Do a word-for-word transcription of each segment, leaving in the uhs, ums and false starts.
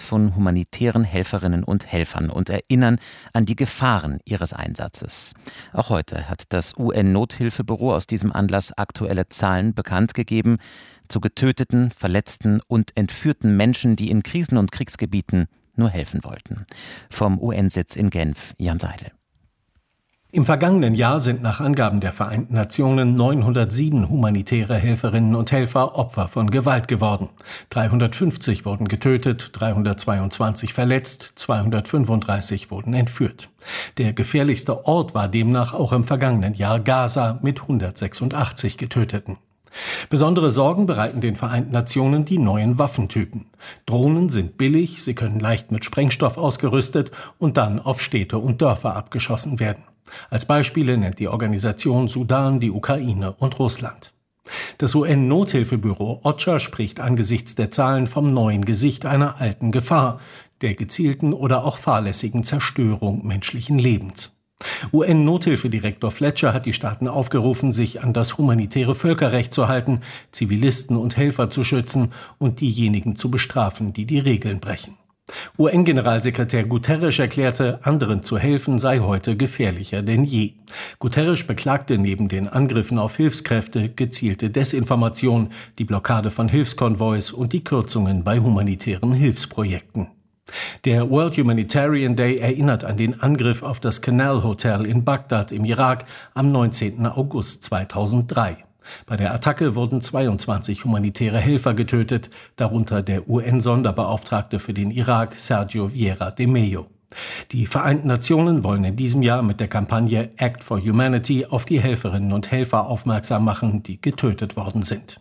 von humanitären Helferinnen und Helfern und erinnern an die Gefahren ihres Einsatzes. Auch heute hat das U N-Nothilfebüro aus diesem Anlass aktuelle Zahlen bekannt gegeben zu getöteten, verletzten und entführten Menschen, die in Krisen- und Kriegsgebieten nur helfen wollten. Vom U N-Sitz in Genf, Jan Seidel. Im vergangenen Jahr sind nach Angaben der Vereinten Nationen neunhundertsieben humanitäre Helferinnen und Helfer Opfer von Gewalt geworden. dreihundertfünfzig wurden getötet, dreihundertzweiundzwanzig verletzt, zweihundertfünfunddreißig wurden entführt. Der gefährlichste Ort war demnach auch im vergangenen Jahr Gaza mit hundertsechsundachtzig Getöteten. Besondere Sorgen bereiten den Vereinten Nationen die neuen Waffentypen. Drohnen sind billig, sie können leicht mit Sprengstoff ausgerüstet und dann auf Städte und Dörfer abgeschossen werden. Als Beispiele nennt die Organisation Sudan, die Ukraine und Russland. Das U N-Nothilfebüro OCHA spricht angesichts der Zahlen vom neuen Gesicht einer alten Gefahr, der gezielten oder auch fahrlässigen Zerstörung menschlichen Lebens. U N-Nothilfedirektor Fletcher hat die Staaten aufgerufen, sich an das humanitäre Völkerrecht zu halten, Zivilisten und Helfer zu schützen und diejenigen zu bestrafen, die die Regeln brechen. U N-Generalsekretär Guterres erklärte, anderen zu helfen sei heute gefährlicher denn je. Guterres beklagte neben den Angriffen auf Hilfskräfte gezielte Desinformation, die Blockade von Hilfskonvois und die Kürzungen bei humanitären Hilfsprojekten. Der World Humanitarian Day erinnert an den Angriff auf das Canal Hotel in Bagdad im Irak am neunzehnten August zweitausenddrei. Bei der Attacke wurden zweiundzwanzig humanitäre Helfer getötet, darunter der U N-Sonderbeauftragte für den Irak, Sergio Vieira de Mello. Die Vereinten Nationen wollen in diesem Jahr mit der Kampagne Act for Humanity auf die Helferinnen und Helfer aufmerksam machen, die getötet worden sind.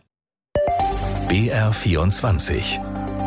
B R vierundzwanzig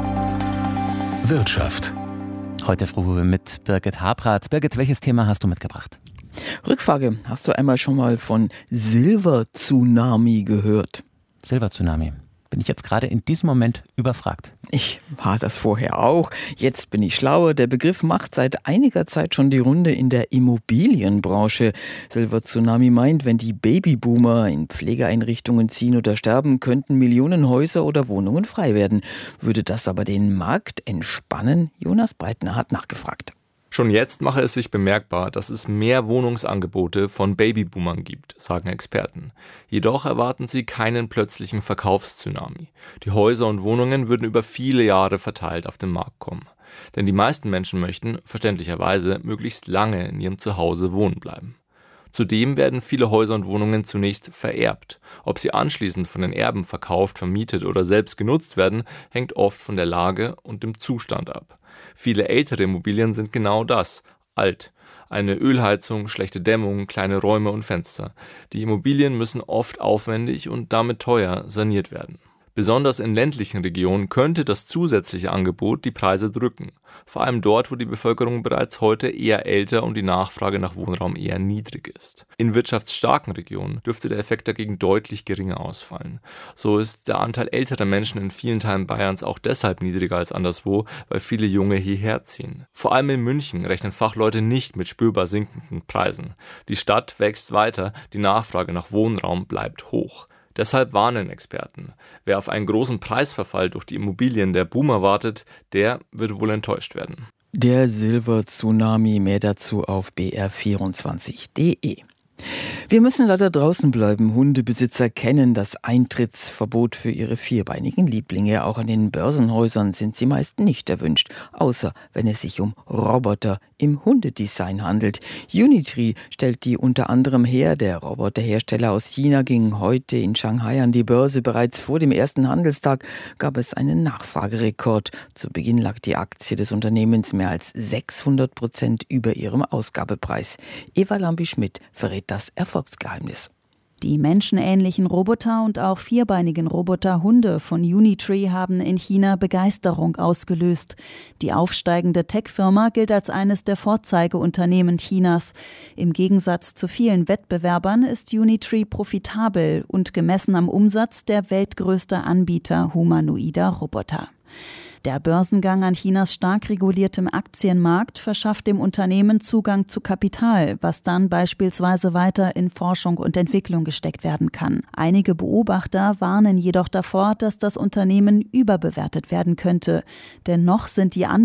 Wirtschaft. Heute früh mit Birgit Habrath. Birgit, welches Thema hast du mitgebracht? Rückfrage, hast du einmal schon mal von Silver-Tsunami gehört? Silver-Tsunami. Bin ich jetzt gerade in diesem Moment überfragt? Ich war das vorher auch. Jetzt bin ich schlauer. Der Begriff macht seit einiger Zeit schon die Runde in der Immobilienbranche. Silver-Tsunami meint, wenn die Babyboomer in Pflegeeinrichtungen ziehen oder sterben, könnten Millionen Häuser oder Wohnungen frei werden. Würde das aber den Markt entspannen? Jonas Breitner hat nachgefragt. Schon jetzt mache es sich bemerkbar, dass es mehr Wohnungsangebote von Babyboomern gibt, sagen Experten. Jedoch erwarten sie keinen plötzlichen Verkaufstsunami. Die Häuser und Wohnungen würden über viele Jahre verteilt auf den Markt kommen. Denn die meisten Menschen möchten, verständlicherweise, möglichst lange in ihrem Zuhause wohnen bleiben. Zudem werden viele Häuser und Wohnungen zunächst vererbt. Ob sie anschließend von den Erben verkauft, vermietet oder selbst genutzt werden, hängt oft von der Lage und dem Zustand ab. Viele ältere Immobilien sind genau das, alt. Eine Ölheizung, schlechte Dämmung, kleine Räume und Fenster. Die Immobilien müssen oft aufwendig und damit teuer saniert werden. Besonders in ländlichen Regionen könnte das zusätzliche Angebot die Preise drücken. Vor allem dort, wo die Bevölkerung bereits heute eher älter und die Nachfrage nach Wohnraum eher niedrig ist. In wirtschaftsstarken Regionen dürfte der Effekt dagegen deutlich geringer ausfallen. So ist der Anteil älterer Menschen in vielen Teilen Bayerns auch deshalb niedriger als anderswo, weil viele Junge hierher ziehen. Vor allem in München rechnen Fachleute nicht mit spürbar sinkenden Preisen. Die Stadt wächst weiter, die Nachfrage nach Wohnraum bleibt hoch. Deshalb warnen Experten, wer auf einen großen Preisverfall durch die Immobilien der Boomer wartet, der wird wohl enttäuscht werden. Der Silver-Tsunami, mehr dazu auf b r vierundzwanzig punkt d e. Wir müssen leider draußen bleiben. Hundebesitzer kennen das Eintrittsverbot für ihre vierbeinigen Lieblinge. Auch an den Börsenhäusern sind sie meist nicht erwünscht, außer wenn es sich um Roboter im Hundedesign handelt. Unitree stellt die unter anderem her. Der Roboterhersteller aus China ging heute in Shanghai an die Börse. Bereits vor dem ersten Handelstag gab es einen Nachfragerekord. Zu Beginn lag die Aktie des Unternehmens mehr als sechshundert Prozent über ihrem Ausgabepreis. Eva Lambi-Schmidt verrät das Erfolgsgeheimnis. Die menschenähnlichen Roboter und auch vierbeinigen Roboterhunde von Unitree haben in China Begeisterung ausgelöst. Die aufsteigende Tech-Firma gilt als eines der Vorzeigeunternehmen Chinas. Im Gegensatz zu vielen Wettbewerbern ist Unitree profitabel und gemessen am Umsatz der weltgrößte Anbieter humanoider Roboter. Der Börsengang an Chinas stark reguliertem Aktienmarkt verschafft dem Unternehmen Zugang zu Kapital, was dann beispielsweise weiter in Forschung und Entwicklung gesteckt werden kann. Einige Beobachter warnen jedoch davor, dass das Unternehmen überbewertet werden könnte. Denn noch sind die anderen